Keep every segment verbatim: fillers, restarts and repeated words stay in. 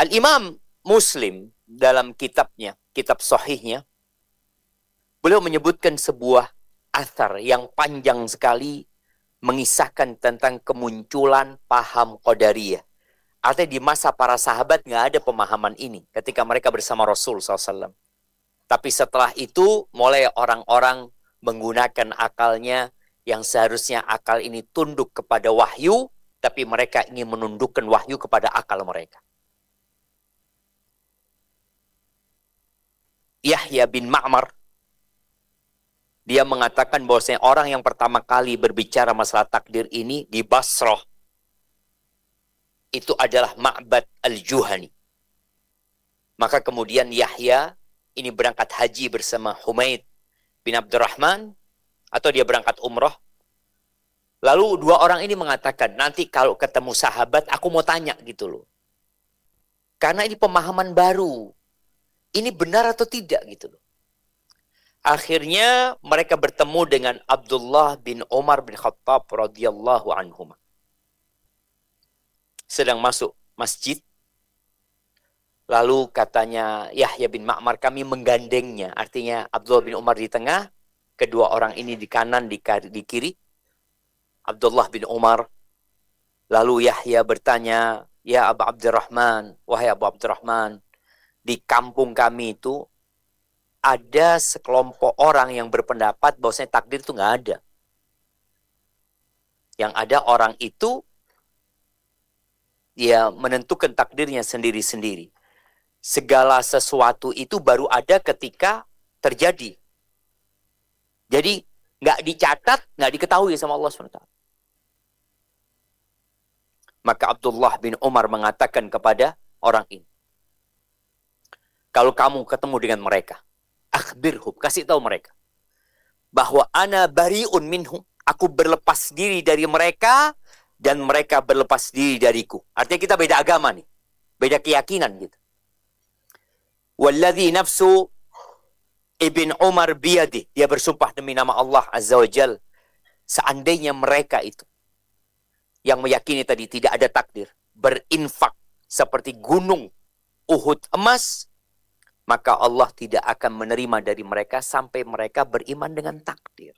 Al-Imam Muslim dalam kitabnya, kitab sahihnya, beliau menyebutkan sebuah athar yang panjang sekali mengisahkan tentang kemunculan paham Qadariyah. Artinya di masa para sahabat nggak ada pemahaman ini ketika mereka bersama Rasul shallallahu alaihi wasallam. Tapi setelah itu mulai orang-orang menggunakan akalnya yang seharusnya akal ini tunduk kepada wahyu, tapi mereka ingin menundukkan wahyu kepada akal mereka. Yahya bin Ma'mar, dia mengatakan bahwasanya orang yang pertama kali berbicara masalah takdir ini di Basrah itu adalah Ma'bad al-Juhani. Maka kemudian Yahya ini berangkat haji bersama Humaid bin Abdurrahman, atau dia berangkat umroh. Lalu dua orang ini mengatakan, nanti kalau ketemu sahabat aku mau tanya gitu loh. Karena ini pemahaman baru. Ini benar atau tidak gitu loh. Akhirnya mereka bertemu dengan Abdullah bin Umar bin Khattab radhiyallahu anhuma. Sedang masuk masjid. Lalu katanya Yahya bin Ma'mar, kami menggandengnya. Artinya Abdullah bin Umar di tengah, kedua orang ini di kanan, di, di kiri. Abdullah bin Umar. Lalu Yahya bertanya, ya Abu Abdurrahman, wahai Abu Abdurrahman, di kampung kami itu ada sekelompok orang yang berpendapat bahwasanya takdir itu nggak ada. Yang ada orang itu dia menentukan takdirnya sendiri-sendiri. Segala sesuatu itu baru ada ketika terjadi. Jadi nggak dicatat, nggak diketahui sama Allah subhanahu wa taala. Maka Abdullah bin Umar mengatakan kepada orang ini, kalau kamu ketemu dengan mereka, akhbirhum, kasih tahu mereka bahwa ana bariun minhum, aku berlepas diri dari mereka dan mereka berlepas diri dariku. Artinya kita beda agama nih, beda keyakinan gitu. Walladzi nafsu Ibn Umar biyadi, dia bersumpah demi nama Allah Azza wa Jal, seandainya mereka itu yang meyakini tadi tidak ada takdir, berinfak seperti gunung Uhud emas, maka Allah tidak akan menerima dari mereka sampai mereka beriman dengan takdir.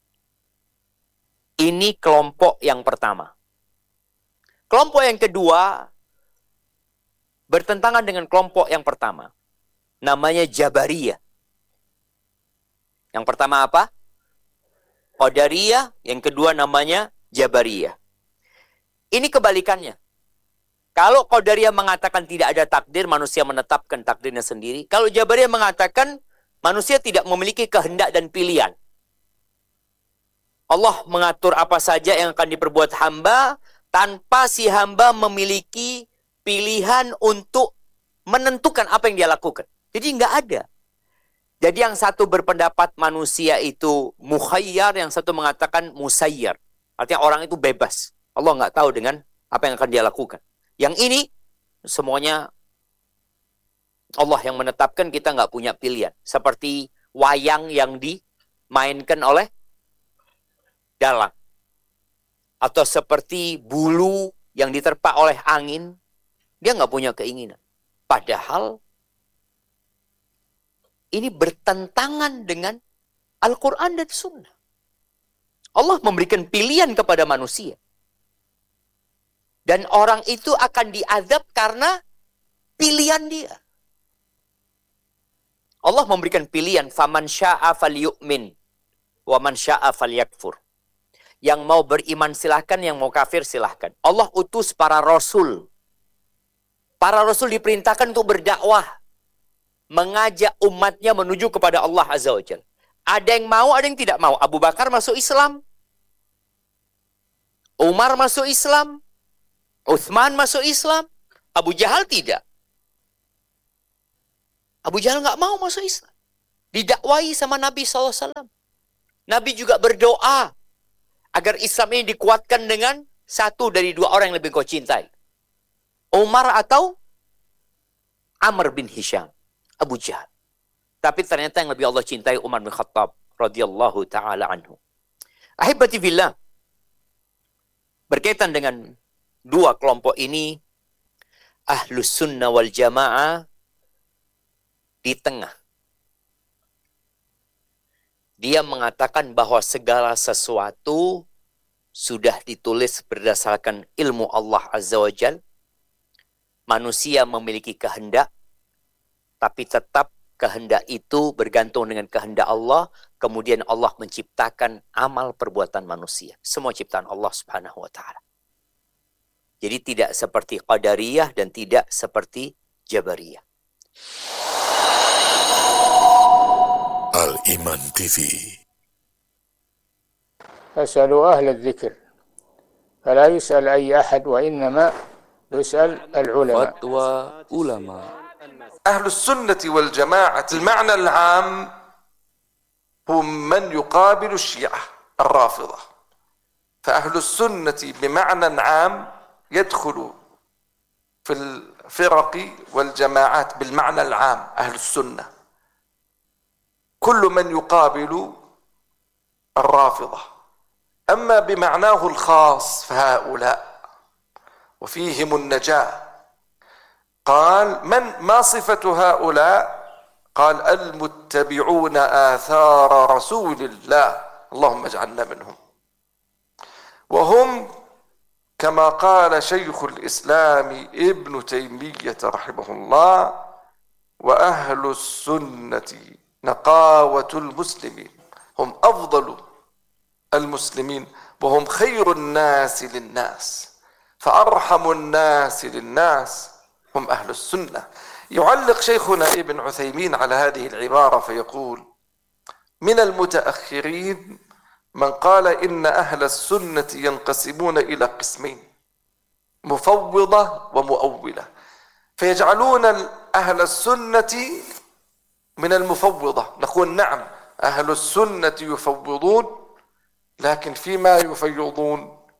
Ini kelompok yang pertama. Kelompok yang kedua bertentangan dengan kelompok yang pertama. Namanya Jabariyah. Yang pertama apa? Qadariyah. Yang kedua namanya Jabariyah. Ini kebalikannya. Kalau Qadariyah mengatakan tidak ada takdir, manusia menetapkan takdirnya sendiri. Kalau Jabariyah mengatakan manusia tidak memiliki kehendak dan pilihan. Allah mengatur apa saja yang akan diperbuat hamba tanpa si hamba memiliki pilihan untuk menentukan apa yang dia lakukan. Jadi nggak ada. Jadi yang satu berpendapat manusia itu mukhayyar, yang satu mengatakan musayyar. Artinya orang itu bebas. Allah nggak tahu dengan apa yang akan dia lakukan. Yang ini semuanya Allah yang menetapkan, kita nggak punya pilihan. Seperti wayang yang dimainkan oleh dalang. Atau seperti bulu yang diterpa oleh angin. Dia nggak punya keinginan. Padahal ini bertentangan dengan Al-Quran dan Sunnah. Allah memberikan pilihan kepada manusia. Dan orang itu akan diazab karena pilihan dia. Allah memberikan pilihan, faman syaa falyu'min wa man syaa falyakfur. Yang mau beriman silahkan, yang mau kafir silahkan. Allah utus para rasul. Para rasul diperintahkan untuk berdakwah, mengajak umatnya menuju kepada Allah Azza wa Jalla. Ada yang mau, ada yang tidak mau. Abu Bakar masuk Islam. Umar masuk Islam. Utsman masuk Islam. Abu Jahal tidak. Abu Jahal nggak mau masuk Islam. Didakwai sama Nabi shallallahu alaihi wasallam. Nabi juga berdoa agar Islam ini dikuatkan dengan satu dari dua orang yang lebih kau cintai. Umar atau Amr bin Hisham. Abu Jahal. Tapi ternyata yang lebih Allah cintai Umar bin Khattab radhiyallahu taala anhu. Ahibati fillah. Berkaitan dengan dua kelompok ini, Ahlus sunnah wal jamaah di tengah. Dia mengatakan bahwa segala sesuatu sudah ditulis berdasarkan ilmu Allah Azza wa Jal. Manusia memiliki kehendak, tapi tetap kehendak itu bergantung dengan kehendak Allah. Kemudian Allah menciptakan amal perbuatan manusia. Semua ciptaan Allah Subhanahu wa Ta'ala. Jadi tidak seperti Qadariyah dan tidak seperti Jabariyah. Al-Iman T V. فاسألوا أهل الذكر فلا يسأل أي أحد وإنما يسأل العلماء. فتوى علماء أهل السنة والجماعة المعنى العام هم من يقابل الشيعة الرافضة. فأهل السنة بمعنى عام يدخل في الفرق والجماعات بالمعنى العام أهل السنة، كل من يقابل الرافضة. أما بمعناه الخاص فهؤلاء وفيهم النجاة. قال من ما صفة هؤلاء؟ قال المتبعون آثار رسول الله، اللهم اجعلنا منهم. وهم كما قال شيخ الإسلام ابن تيمية رحمه الله: وأهل السنة نقاوة المسلمين، هم أفضل المسلمين وهم خير الناس للناس، فأرحم الناس للناس هم أهل السنة. يعلق شيخنا ابن عثيمين على هذه العبارة فيقول: من المتأخرين من قال إن أهل السنة ينقسمون إلى قسمين، مفوضة ومؤولة، فيجعلون أهل السنة من المفوضة. نقول نعم، أهل السنة يفوضون، لكن فيما يفوضون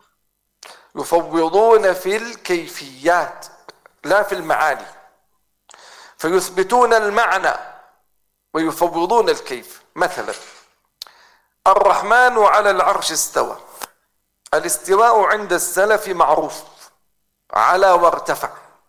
يفوضون في الكيفيات لا في المعاني، فيثبتون المعنى ويفوضون الكيف. مثلا الرحمن على العرش استوى، الاستواء عند السلف معروف، على وارتفع.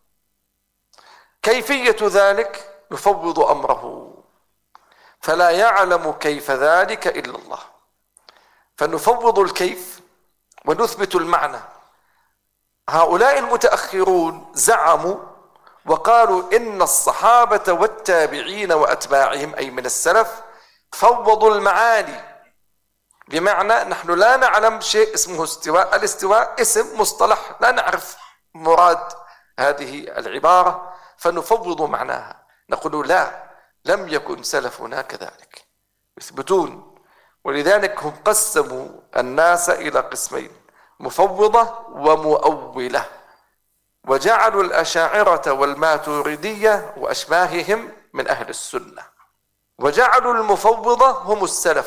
كيفية ذلك يفوض أمره، فلا يعلم كيف ذلك إلا الله، فنفوض الكيف ونثبت المعنى. هؤلاء المتأخرون زعموا وقالوا إن الصحابة والتابعين وأتباعهم أي من السلف فوضوا المعاني، بمعنى نحن لا نعلم شيء اسمه استواء، الاستواء اسم مصطلح لا نعرف مراد هذه العبارة فنفوض معناها. نقول لا، لم يكن سلفنا كذلك، يثبتون. ولذلك هم قسموا الناس إلى قسمين: مفوضة ومؤولة، وجعلوا الأشاعرة والماتريدية وأشباههم من أهل السنة، وجعلوا المفوضة هم السلف،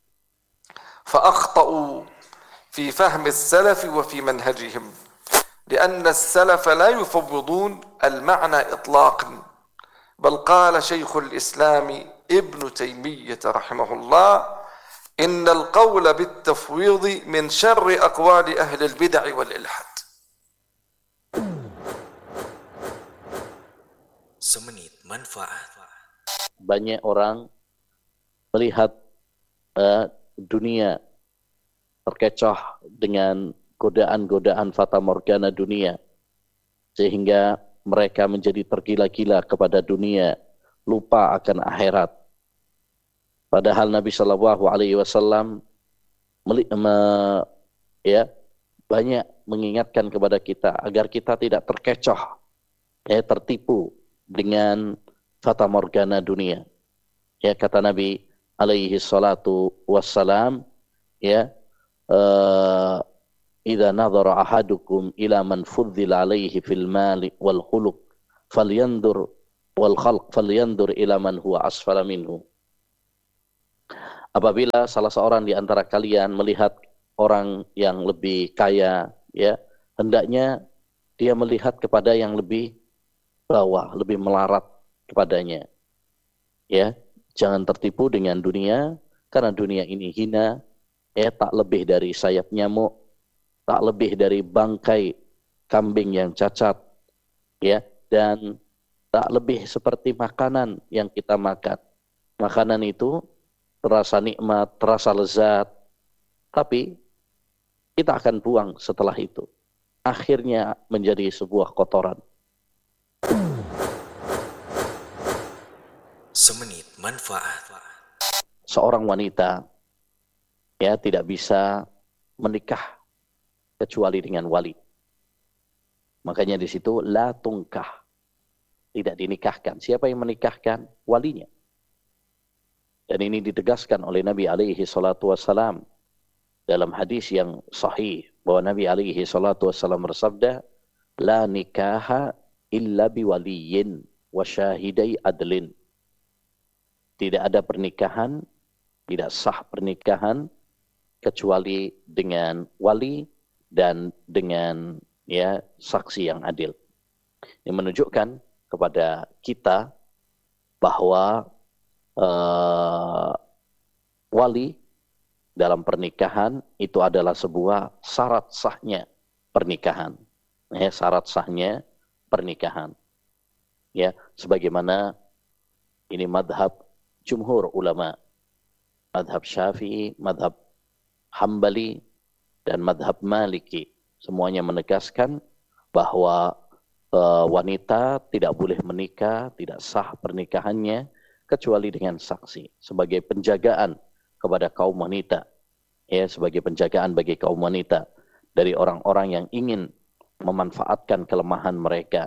فأخطأوا في فهم السلف وفي منهجهم، لأن السلف لا يفوضون المعنى إطلاقا، بل قال شيخ الإسلام ابن تيمية رحمه الله: إن القول بالتفويض من شر أقوال أهل البدع والإلحاد. Semenit manfaat. Banyak orang melihat uh, dunia terkecoh dengan godaan-godaan fata morgana dunia, sehingga mereka menjadi tergila-gila kepada dunia, lupa akan akhirat. Padahal Nabi Shallallahu Alaihi Wasallam ya, banyak mengingatkan kepada kita agar kita tidak terkecoh, ya, tertipu dengan fata morgana dunia. Ya, kata Nabi alaihi salatu wassalam, ya, uh, idza nadhara ahadukum ila man fuddila alaihi fil mali wal khuluq falyandur wal khalq falyandur ila man huwa asfala minhu. Apabila salah seorang di antara kalian melihat orang yang lebih kaya, ya, hendaknya dia melihat kepada yang lebih bawah, lebih melarat kepadanya. Ya, jangan tertipu dengan dunia, karena dunia ini hina, ya, tak lebih dari sayap nyamuk, tak lebih dari bangkai kambing yang cacat, ya, dan tak lebih seperti makanan yang kita makan. Makanan itu terasa nikmat, terasa lezat, tapi kita akan buang setelah itu. Akhirnya menjadi sebuah kotoran. Semenit manfaat. Seorang wanita ya tidak bisa menikah kecuali dengan wali. Makanya di situ la tungkah. Tidak dinikahkan. Siapa yang menikahkan? Walinya. Dan ini ditegaskan oleh Nabi alaihi salatu wassalam dalam hadis yang sahih bahwa Nabi alaihi salatu wassalam bersabda, la nikaha illa biwaliyin wa syahidai adlin. Tidak ada pernikahan, tidak sah pernikahan kecuali dengan wali dan dengan ya saksi yang adil. Ini menunjukkan kepada kita bahwa uh, wali dalam pernikahan itu adalah sebuah syarat sahnya pernikahan. Ya, syarat sahnya pernikahan. Ya, sebagaimana ini madhab jumhur ulama, madhab Syafi'i, madhab Hambali, dan madhab Maliki. Semuanya menegaskan bahwa uh, wanita tidak boleh menikah, tidak sah pernikahannya, kecuali dengan saksi. Sebagai penjagaan kepada kaum wanita. Ya, sebagai penjagaan bagi kaum wanita. Dari orang-orang yang ingin memanfaatkan kelemahan mereka.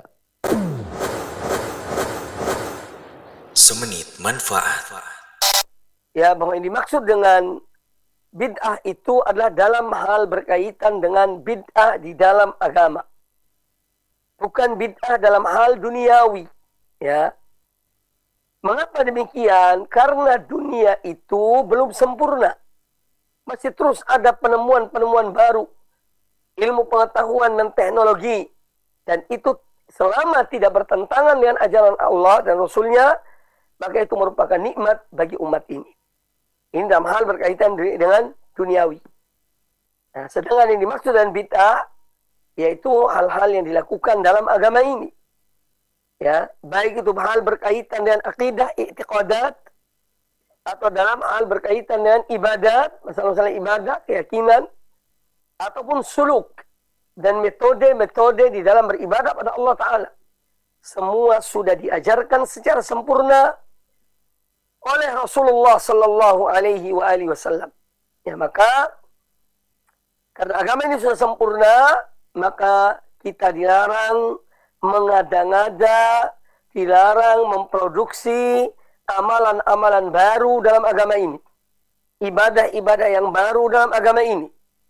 Semenit manfaat. Ya, bahwa yang dimaksud dengan bid'ah itu adalah dalam hal berkaitan dengan bid'ah di dalam agama. Bukan bid'ah dalam hal duniawi. Ya. Mengapa demikian? Karena dunia itu belum sempurna. Masih terus ada penemuan-penemuan baru. Ilmu pengetahuan dan teknologi. Dan itu selama tidak bertentangan dengan ajaran Allah dan Rasulnya, maka itu merupakan nikmat bagi umat ini. Ini dalam hal berkaitan dengan duniawi. Nah, sedangkan yang dimaksud dengan bid'ah, yaitu hal-hal yang dilakukan dalam agama ini. Ya, baik itu hal berkaitan dengan akidah, i'tiqadat, atau dalam hal berkaitan dengan ibadat, masalah-masalah ibadah, keyakinan, ataupun suluk dan metode-metode di dalam beribadah pada Allah Ta'ala. Semua sudah diajarkan secara sempurna oleh Rasulullah Sallallahu Alaihi wa alihi Wasallam. Ya, maka karena agama ini sudah sempurna, maka kita dilarang mengada-ngada, dilarang memproduksi amalan-amalan baru dalam agama ini. Ibadah-ibadah yang baru dalam agama ini.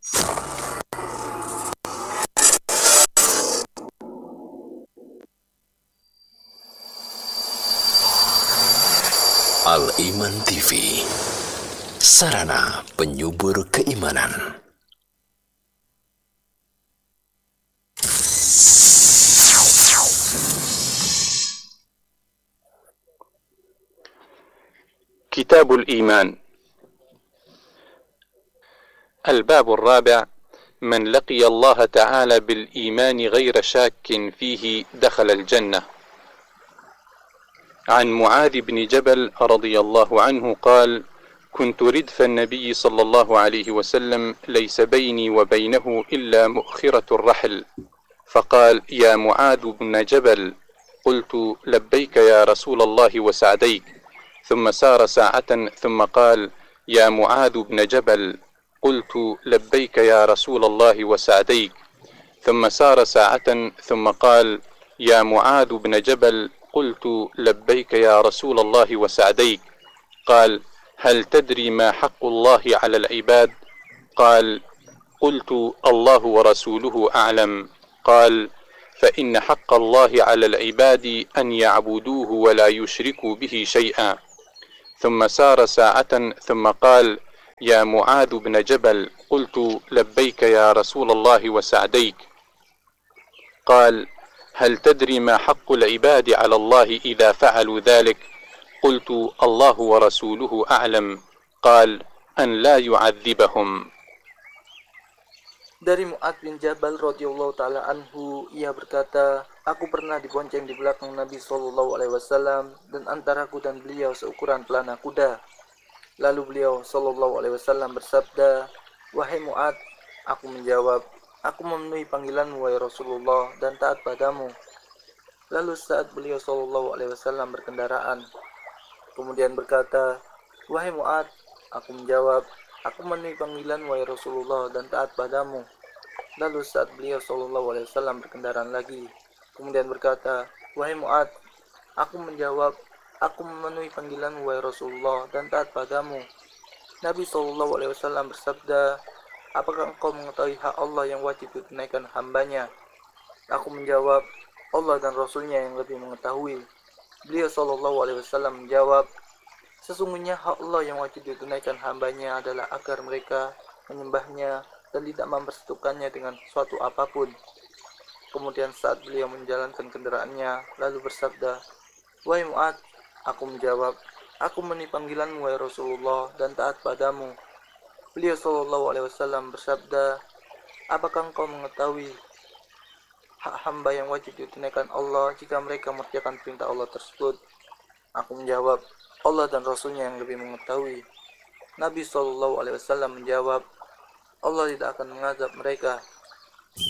Al-Iman T V, sarana penyubur keimanan. كتاب الإيمان. الباب الرابع: من لقي الله تعالى بالإيمان غير شاك فيه دخل الجنة. عن معاذ بن جبل رضي الله عنه قال: كنت ردف النبي صلى الله عليه وسلم ليس بيني وبينه إلا مؤخرة الرحل، فقال: يا معاذ بن جبل. قلت: لبيك يا رسول الله وسعديك. ثم سار ساعة ثم قال: يا معاذ بن جبل. قلت: لبيك يا رسول الله وسعديك. ثم سار ساعة ثم قال: يا معاذ بن جبل. قلت: لبيك يا رسول الله وسعديك. قال: هل تدري ما حق الله على العباد؟ قال: قلت: الله ورسوله أعلم. قال: فإن حق الله على العباد أن يعبدوه ولا يشركوا به شيئا. ثم سار ساعة ثم قال: يا معاذ بن جبل. قلت: لبيك يا رسول الله وسعديك. قال: هل تدري ما حق العباد على الله إذا فعلوا ذلك؟ قلت: الله ورسوله أعلم. قال: أن لا يعذبهم. Dari Mu'adz bin Jabal radhiyallahu taala anhu, ia berkata, Aku pernah dibonceng di belakang Nabi Shallallahu Alaihi Wasallam dan antaraku dan beliau seukuran pelana kuda. Lalu beliau Shallallahu Alaihi Wasallam bersabda, wahai Mu'ad, aku menjawab, aku memenuhi panggilanmu wahai Rasulullah dan taat padamu. Lalu saat beliau Shallallahu Alaihi Wasallam berkendaraan, kemudian berkata, wahai Mu'ad, aku menjawab, aku memenuhi panggilan wahai Rasulullah dan taat padamu. Lalu saat beliau Shallallahu Alaihi Wasallam berkendaraan lagi, kemudian berkata, wahai Mu'ad, aku menjawab, aku memenuhi panggilan wahai Rasulullah dan taat padamu. Nabi Shallallahu Alaihi Wasallam bersabda, apakah engkau mengetahui hak Allah yang wajib ditunaikan hambanya? Aku menjawab, Allah dan Rasulnya yang lebih mengetahui. Beliau Shallallahu Alaihi Wasallam menjawab, sesungguhnya hak Allah yang wajib ditunaikan hambanya adalah agar mereka menyembahnya dan tidak mempersekutukannya dengan suatu apapun. Kemudian saat beliau menjalankan kendaraannya, lalu bersabda, wahai Mu'ad, aku menjawab, aku memenuhi panggilanmu wahai Rasulullah dan taat padamu. Beliau Shallallahu Alaihi Wasallam bersabda, apakah engkau mengetahui hak hamba yang wajib ditunaikan Allah jika mereka mengerjakan perintah Allah tersebut? Aku menjawab, Allah dan Rasulnya yang lebih mengetahui. Nabi Shallallahu Alaihi Wasallam menjawab, Allah tidak akan mengazab mereka